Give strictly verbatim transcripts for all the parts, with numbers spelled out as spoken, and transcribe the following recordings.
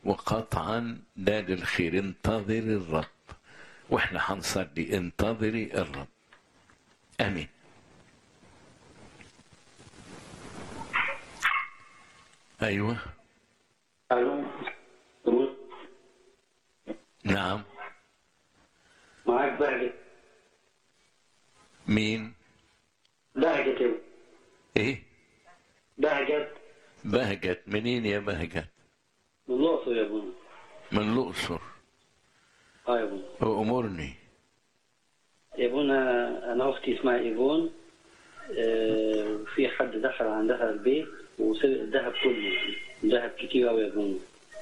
وقطعا لا للخير. انتظر الرب، واحنا هنصلي انتظري الرب. امين. ايوه. الو. نعم. معاك بهجت. مين؟ بهجت. ايه؟ بهجت. بهجت. منين يا بهجت؟ من الأقصر يا ابونا. من الأقصر. اه يا ابونا. أمرني يا ابونا، انا اختي اسمها ايفون. آه، وفي حد دخل عندها البيت وسرق الذهب كله، ذهب كتير قوي يا ابونا.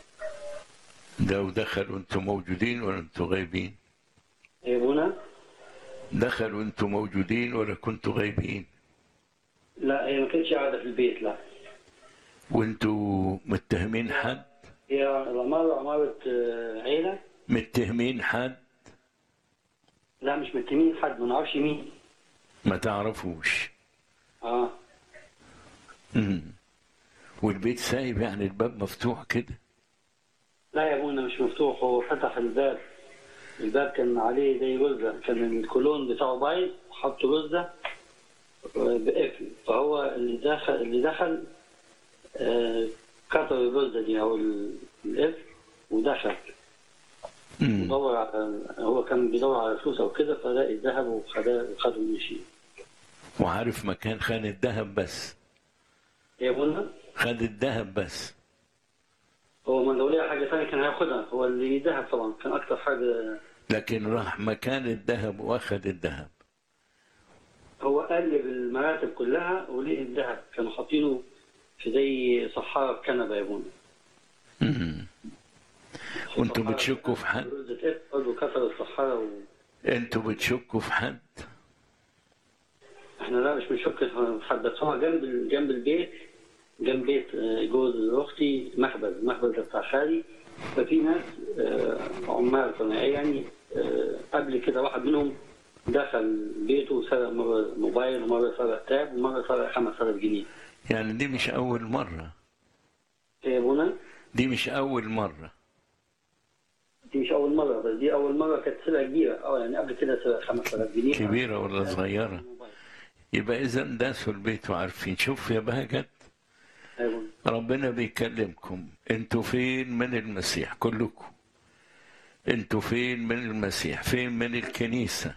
لو دخلوا انتم موجودين ولا انتم غايبين؟ يا ابونا، دخلوا انتم موجودين ولا كنتوا غايبين؟ لا هي ما كانتش قاعده في البيت، لا. وانتوا متهمين حد؟ هي العماره عماره آه، عيله. متهمين حد؟ لا مش متهمين حد، ما نعرفش مين. ما تعرفوش؟ اه. امم والبيت سايب يعني الباب مفتوح كده؟ لا يا ابونا مش مفتوح، هو فتح الباب. الباب كان عليه زي رزة، كان الكولون بتاعه بايظ، حط رزة بقفل، فهو اللي دخل اللي دخل آه كسر الرزة دي او القفل ودخل. ودور على، هو كان بيدور على فلوس او كده، فلاقي الذهب وخده وخده ومشي. وعارف مكان خان الذهب بس؟ يا ابونا خد الذهب بس. هو ما لو لقى حاجة ثانية كان هياخدها، هو اللي ذهب طبعا كان أكتر حاجة. لكن راح مكان الذهب واخد الذهب. هو قلب المراتب كلها ولقي الذهب، كانوا حاطينه في زي صحارة كنبة يا ابونا. امم وانتوا بتشكوا في حد؟ برضه كسر الصحارة و... انتوا بتشكوا في حد؟ احنا لا مش بنشك في حد، بس هو جنب جنب البيت، جنب بيت جوز اختي مخبز، المخبز ده بتاع خالي. ففي ناس عمال صناعيه يعني، قبل كده واحد منهم دخل بيته وسرق مره موبايل ومره سرق تاب ومره سرق خمسة آلاف جنيه. يعني دي مش اول مره؟ ايه يا ابونا؟ دي مش اول مره. دي مش اول مره، بس دي اول مره كانت سرقه كبيره. اه يعني قبل كده سرق خمسة آلاف جنيه. كبيره ولا صغيره؟ يبقى اذا داسوا البيت وعارفين. شوف يا بهجت، ربنا بيكلمكم. انتوا فين من المسيح؟ كلكم انتوا فين من المسيح؟ فين من الكنيسة؟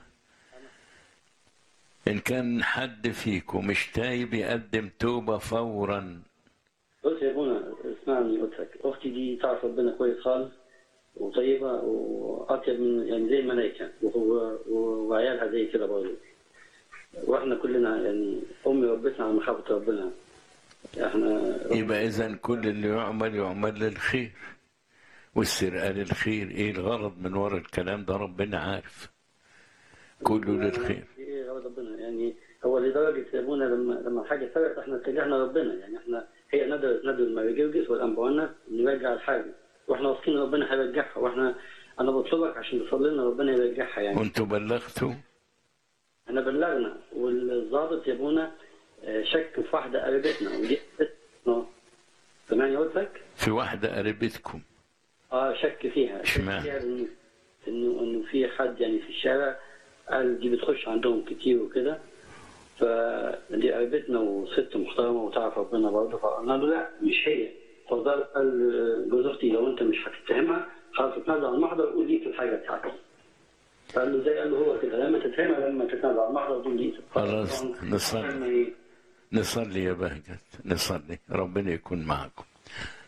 ان كان حد فيكم مش تايب يقدم توبة فورا. بص يا ابونا اسمعني، قلت لك اختي دي تعرف ربنا كويس خالص وطيبة واطيب من يعني زي الملائكة، وعيالها زي كده برضه. واحنا كلنا يعني امي ربتنا على مخافة ربنا. احنا يبقى اذا كل اللي يعمل يعمل للخير، والسرقه للخير. ايه الغرض من وراء الكلام ده؟ ربنا عارف. كله للخير. ايه غرض ربنا يعني؟ هو لدرجه يا ابونا لما لما حاجه سرقت احنا اتجهنا ربنا، يعني احنا هي ندرت ندر المرجرجس والانبوانات نرجع الحاجه، واحنا واثقين ربنا هيرجعها، واحنا انا بطلبك عشان تصلي لنا ربنا يرجعها يعني. وانتوا بلغتوا؟ احنا بلغنا، والضابط يا ابونا شك في واحده قريبتنا، ودي سامعني قلت لك؟ في واحده قريبتكم؟ اه شك فيها. اشمعنى؟ انه انه انه في حد يعني في الشارع قال دي بتخش عندهم كتير وكده، فدي قريبتنا وست محترمه وتعرف ربنا برضه. فقلنا له لا مش هي. فضل قال جوز اختي لو انت مش هتتهمها خلاص اتنازل عن المحضر وقول لي في الحاجه بتاعتي. فقال له زي قال له هو كده، لما تتهمها لما تتنازل عن المحضر وقول لي. خلاص نصلي. نصلي يا بهجت، نصلي ربنا يكون معكم.